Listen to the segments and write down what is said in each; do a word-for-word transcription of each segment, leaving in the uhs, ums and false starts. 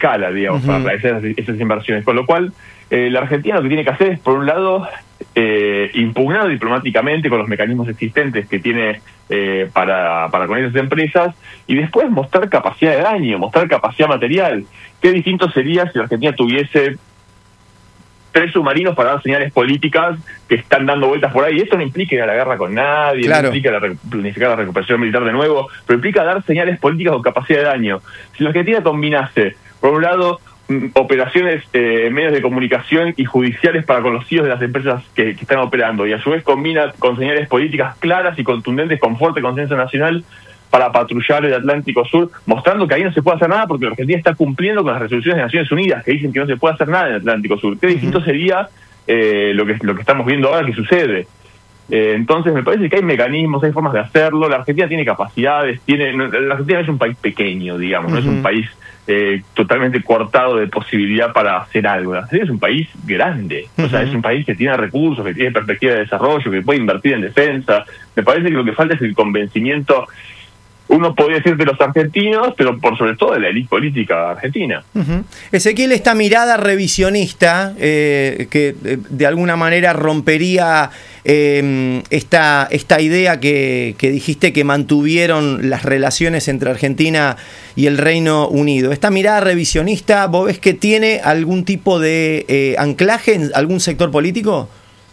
escala, digamos, uh-huh. para realizar esas, esas inversiones. Con lo cual, eh, la Argentina lo que tiene que hacer es, por un lado, eh, impugnar diplomáticamente con los mecanismos existentes que tiene eh, para, para con esas empresas, y después mostrar capacidad de daño, mostrar capacidad material. Qué distinto sería si la Argentina tuviese tres submarinos para dar señales políticas que están dando vueltas por ahí. Esto no implica ir a la guerra con nadie, claro. no implica la, planificar la recuperación militar de nuevo, pero implica dar señales políticas con capacidad de daño. Si la Argentina combinase, por un lado, m, operaciones eh, medios de comunicación y judiciales para con los C E Os de las empresas que, que están operando, y a su vez combina con señales políticas claras y contundentes con fuerte consenso nacional para patrullar el Atlántico Sur, mostrando que ahí no se puede hacer nada porque la Argentina está cumpliendo con las resoluciones de Naciones Unidas que dicen que no se puede hacer nada en el Atlántico Sur. Qué distinto uh-huh. sería eh, lo que lo que estamos viendo ahora que sucede. Eh, entonces me parece que hay mecanismos, hay formas de hacerlo. La Argentina tiene capacidades, tiene no, la Argentina no es un país pequeño, digamos, uh-huh. no es un país eh, totalmente cortado de posibilidad para hacer algo. La Argentina es un país grande, uh-huh. o sea, es un país que tiene recursos, que tiene perspectiva de desarrollo, que puede invertir en defensa. Me parece que lo que falta es el convencimiento. Uno podría decir de los argentinos, pero por sobre todo de la élite política argentina. Uh-huh. Ezequiel, esta mirada revisionista eh, que eh, de alguna manera rompería eh, esta, esta idea que, que dijiste que mantuvieron las relaciones entre Argentina y el Reino Unido. ¿Esta mirada revisionista vos ves que tiene algún tipo de eh, anclaje en algún sector político?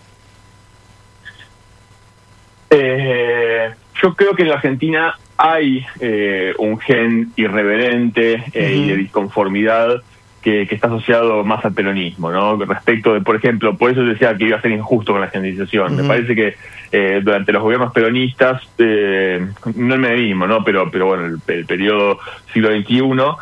Eh, yo creo que en la Argentina hay eh, un gen irreverente eh, uh-huh. y de disconformidad que, que está asociado más al peronismo, ¿no? Respecto de, por ejemplo, por eso decía que iba a ser injusto con la generalización. Uh-huh. Me parece que eh, durante los gobiernos peronistas, eh, no el menemismo, ¿no? Pero, pero bueno, el, el periodo siglo veintiuno,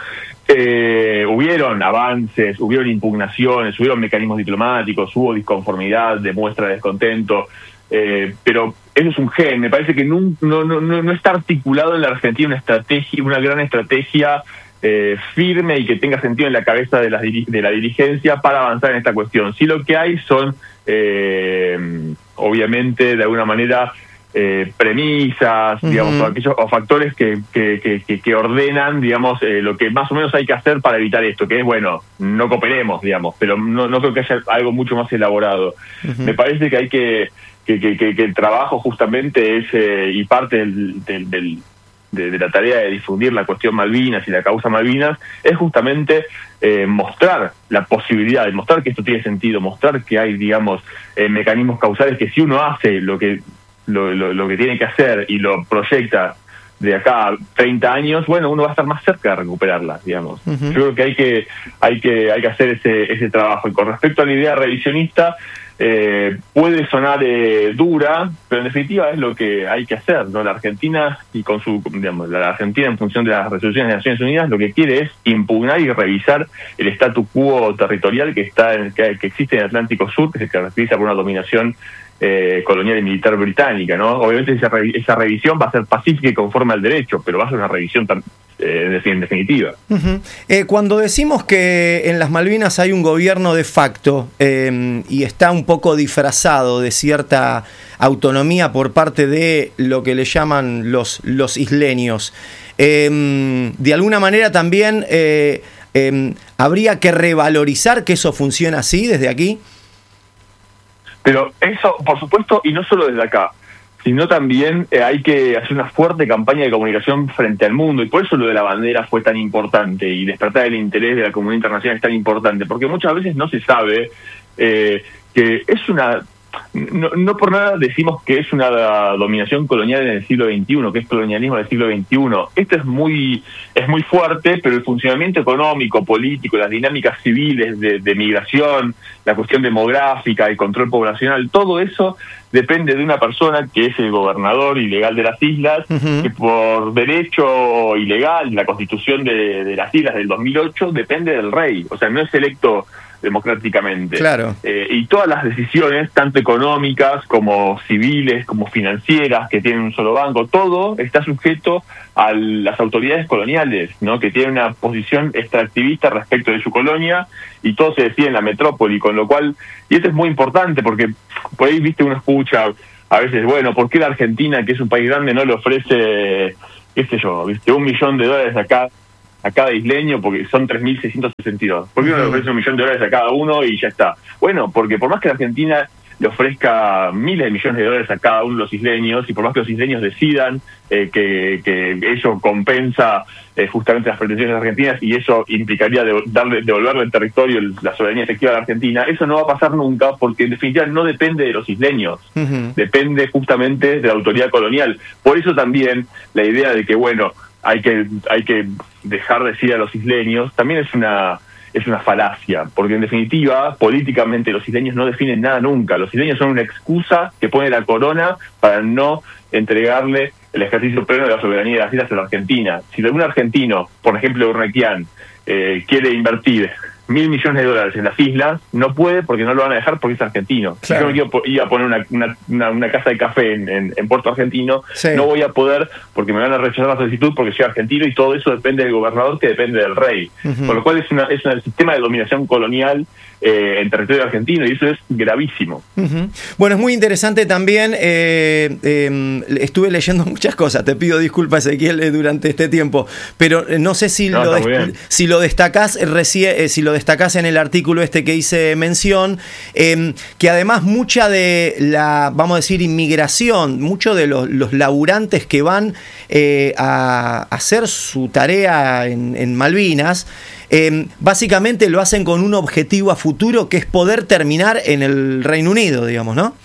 eh, hubieron avances, hubieron impugnaciones, hubieron mecanismos diplomáticos, hubo disconformidad, demuestra de descontento. Eh, pero eso es un gen. Me parece que no, no, no, no está articulado en la Argentina una estrategia, una gran estrategia eh, firme y que tenga sentido en la cabeza de la, de la dirigencia para avanzar en esta cuestión. Sí, lo que hay son, eh, obviamente, de alguna manera, eh, premisas, uh-huh. digamos, o, aquellos, o factores que, que, que, que ordenan, digamos, eh, lo que más o menos hay que hacer para evitar esto, que es, bueno, no cooperemos, digamos, pero no, no creo que haya algo mucho más elaborado. Uh-huh. Me parece que hay que Que, que, que el trabajo justamente es, eh, y parte del, del, del, de, de la tarea de difundir la cuestión Malvinas y la causa Malvinas, es justamente eh, mostrar la posibilidad, de mostrar que esto tiene sentido, mostrar que hay, digamos, eh, mecanismos causales que si uno hace lo que, lo, lo, lo que tiene que hacer y lo proyecta de acá a treinta años, bueno, uno va a estar más cerca de recuperarlas, digamos. Uh-huh. Yo creo que hay que, hay que, hay que hacer ese, ese trabajo. Y con respecto a la idea revisionista, Eh, puede sonar eh, dura, pero en definitiva es lo que hay que hacer, ¿no? La Argentina y con su, digamos, la Argentina en función de las resoluciones de Naciones Unidas lo que quiere es impugnar y revisar el statu quo territorial que está en, que, que existe en el Atlántico Sur, que se caracteriza por una dominación eh, colonial y militar británica, ¿no? Obviamente esa, esa revisión va a ser pacífica y conforme al derecho, pero va a ser una revisión tan Eh, en definitiva. Uh-huh. Eh, cuando decimos que en las Malvinas hay un gobierno de facto eh, y está un poco disfrazado de cierta autonomía por parte de lo que le llaman los, los isleños, eh, de alguna manera también eh, eh, habría que revalorizar que eso funciona así desde aquí. Pero eso, por supuesto, y no solo desde acá, sino también eh, hay que hacer una fuerte campaña de comunicación frente al mundo, y por eso lo de la bandera fue tan importante, y despertar el interés de la comunidad internacional es tan importante, porque muchas veces no se sabe eh, que es una... No, no por nada decimos que es una dominación colonial en el siglo veintiuno, que es colonialismo del siglo veintiuno. Esto es muy es muy fuerte, pero el funcionamiento económico, político, las dinámicas civiles de, de migración, la cuestión demográfica, el control poblacional, todo eso depende de una persona que es el gobernador ilegal de las islas, uh-huh. que por derecho ilegal, la constitución de, de las islas del dos mil ocho, depende del rey. O sea, no es electo democráticamente. Claro. Eh, y todas las decisiones, tanto económicas como civiles, como financieras, que tienen un solo banco, todo está sujeto a las autoridades coloniales, ¿no? Que tienen una posición extractivista respecto de su colonia, y todo se decide en la metrópoli, con lo cual, y esto es muy importante porque por ahí, viste, uno escucha a veces, bueno, ¿por qué la Argentina, que es un país grande, no le ofrece, qué sé yo, viste, un millón de dólares acá a cada isleño, porque son tres mil seiscientos sesenta y dos. ¿Por qué no le ofrece un millón de dólares a cada uno y ya está? Bueno, porque por más que la Argentina le ofrezca miles de millones de dólares a cada uno de los isleños, y por más que los isleños decidan eh, que, que eso compensa eh, justamente las pretensiones argentinas, y eso implicaría de, darle, devolverle el territorio, la soberanía efectiva de la Argentina, eso no va a pasar nunca, porque en definitiva no depende de los isleños, uh-huh. depende justamente de la autoridad colonial. Por eso también la idea de que, bueno, hay que, hay que dejar decir a los isleños, también es una... es una falacia, porque en definitiva, políticamente los isleños no definen nada nunca. Los isleños son una excusa que pone la corona para no entregarle el ejercicio pleno de la soberanía de las islas a la Argentina. Si algún argentino, por ejemplo Urnequian, eh, quiere invertir mil millones de dólares en las islas, no puede porque no lo van a dejar porque es argentino. Claro. Si yo me quiero iba a poner una, una, una, una casa de café en, en, en Puerto Argentino, sí. no voy a poder porque me van a rechazar la solicitud porque soy argentino, y todo eso depende del gobernador, que depende del rey. Uh-huh. Por lo cual es, una, es un sistema de dominación colonial eh, en territorio argentino, y eso es gravísimo. Uh-huh. Bueno, es muy interesante también, eh, eh, estuve leyendo muchas cosas, te pido disculpas, Ezequiel, eh, durante este tiempo, pero no sé si, no, lo, des- si lo destacás recién, eh, si lo destacás en el artículo este que hice mención, eh, que además mucha de la, vamos a decir, inmigración, muchos de los, los laburantes que van eh, a hacer su tarea en, en Malvinas, eh, básicamente lo hacen con un objetivo a futuro, que es poder terminar en el Reino Unido, digamos, ¿no?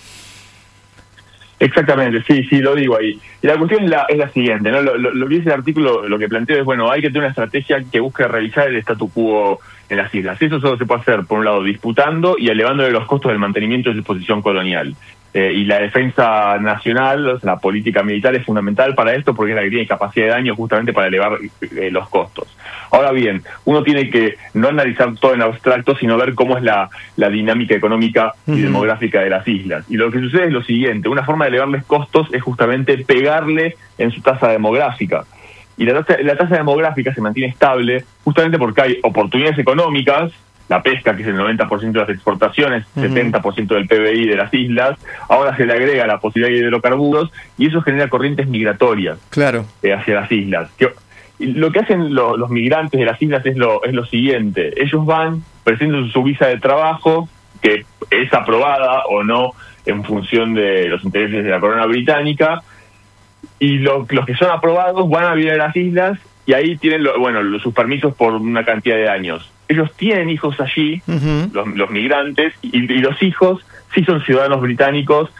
Exactamente, sí, sí, lo digo ahí. Y la cuestión es la, es la siguiente, ¿no? Lo, lo, lo que dice el artículo, lo que planteo es, bueno, hay que tener una estrategia que busque realizar el statu quo en las islas. Eso solo se puede hacer, por un lado, disputando y elevándole los costos del mantenimiento de su posición colonial. Eh, y la defensa nacional, o sea, la política militar es fundamental para esto, porque es la que tiene capacidad de daño justamente para elevar eh, los costos. Ahora bien, uno tiene que no analizar todo en abstracto, sino ver cómo es la, la dinámica económica y uh-huh. demográfica de las islas. Y lo que sucede es lo siguiente: una forma de elevarles costos es justamente pegarle en su tasa demográfica. Y la tasa, la tasa demográfica se mantiene estable justamente porque hay oportunidades económicas, la pesca, que es el noventa por ciento de las exportaciones, uh-huh. setenta por ciento del P B I de las islas, ahora se le agrega la posibilidad de hidrocarburos, y eso genera corrientes migratorias claro. eh, hacia las islas. Que, lo que hacen lo, los migrantes de las islas es lo, es lo siguiente: ellos van, presentan su visa de trabajo, que es aprobada o no en función de los intereses de la corona británica, y lo, los que son aprobados van a vivir a las islas, y ahí tienen lo, bueno los, sus permisos por una cantidad de años. Ellos tienen hijos allí, uh-huh. los, los migrantes, y, y los hijos sí son ciudadanos británicos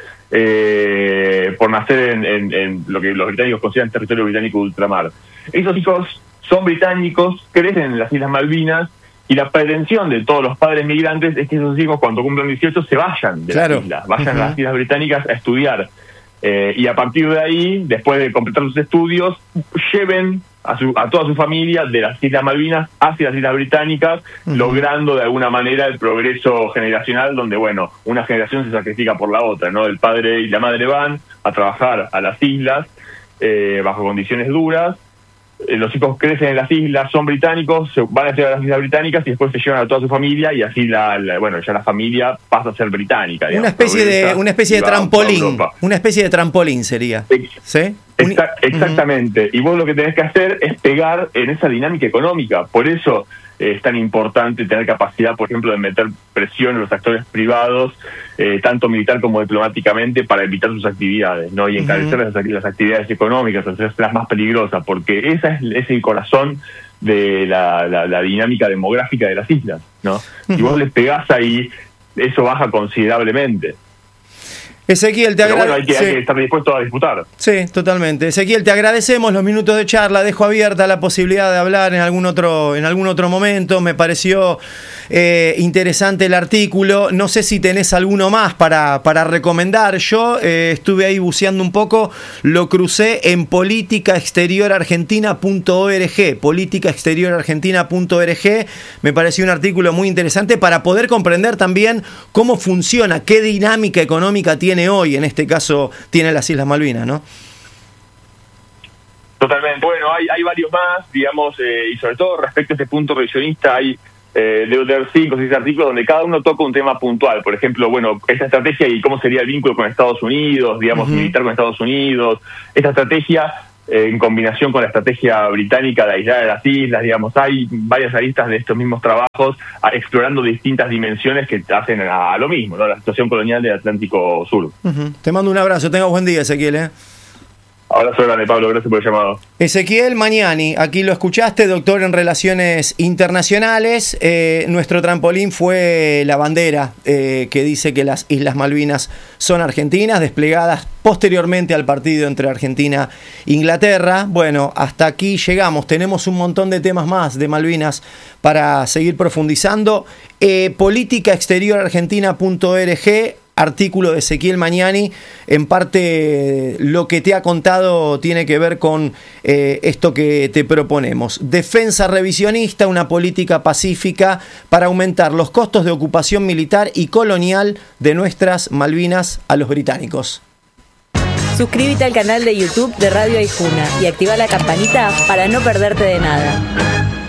eh, por nacer en, en, en lo que los británicos consideran territorio británico de ultramar. Esos hijos son británicos, crecen en las Islas Malvinas, y la pretensión de todos los padres migrantes es que esos hijos, cuando cumplan dieciocho, se vayan de claro. las islas, vayan uh-huh. a las Islas Británicas a estudiar. Eh, y a partir de ahí, después de completar sus estudios, lleven a, su, a toda su familia de las Islas Malvinas hacia las Islas Británicas, uh-huh. logrando de alguna manera el progreso generacional, donde, bueno, una generación se sacrifica por la otra, ¿no? El padre y la madre van a trabajar a las islas eh, bajo condiciones duras. Los hijos crecen en las islas, son británicos, se van a estudiar a las Islas Británicas, y después se llevan a toda su familia, y así la, la bueno ya la familia pasa a ser británica, digamos, una especie de una especie de trampolín, una especie de trampolín sería. ¿Sí? Exa- exactamente. Uh-huh. Y vos lo que tenés que hacer es pegar en esa dinámica económica. Por eso eh, es tan importante tener capacidad, por ejemplo, de meter presión en los actores privados, eh, tanto militar como diplomáticamente, para evitar sus actividades, ¿no? Y encarecer uh-huh. las, las actividades económicas, hacerlas más peligrosas, porque esa es, es el corazón de la, la, la dinámica demográfica de las islas, ¿no? Uh-huh. Si vos les pegás ahí, eso baja considerablemente. Ezequiel, te agradecemos. Bueno, hay que, sí. hay que estar dispuesto a disputar. Sí, totalmente. Ezequiel, te agradecemos los minutos de charla. Dejo abierta la posibilidad de hablar en algún otro, en algún otro momento. Me pareció eh, interesante el artículo. No sé si tenés alguno más para, para recomendar. Yo eh, estuve ahí buceando un poco. Lo crucé en política exterior argentina punto org. política exterior argentina punto org. Me pareció un artículo muy interesante para poder comprender también cómo funciona, qué dinámica económica tiene hoy, en este caso tiene las Islas Malvinas, ¿no? Totalmente. Bueno, hay, hay varios más, digamos, eh, y sobre todo respecto a este punto revisionista, hay eh, de, de cinco o seis artículos donde cada uno toca un tema puntual. Por ejemplo, bueno, esta estrategia y cómo sería el vínculo con Estados Unidos, digamos, uh-huh. militar con Estados Unidos. Esta estrategia en combinación con la estrategia británica de aislar a las islas, digamos, hay varias aristas de estos mismos trabajos explorando distintas dimensiones que hacen a, a lo mismo, ¿no? La situación colonial del Atlántico Sur. Uh-huh. Te mando un abrazo, tenga buen día, Ezequiel, ¿eh? Abrazo grande, Pablo, gracias por el llamado. Ezequiel Magnani, aquí lo escuchaste, doctor en Relaciones Internacionales. Eh, nuestro trampolín fue la bandera eh, que dice que las Islas Malvinas son argentinas, desplegadas posteriormente al partido entre Argentina e Inglaterra. Bueno, hasta aquí llegamos, tenemos un montón de temas más de Malvinas para seguir profundizando. Eh, política exterior argentina punto org, artículo de Ezequiel Magnani. En parte lo que te ha contado tiene que ver con eh, esto que te proponemos. Defensa revisionista, una política pacífica para aumentar los costos de ocupación militar y colonial de nuestras Malvinas a los británicos. Suscríbete al canal de YouTube de Radio Aijuna y activa la campanita para no perderte de nada.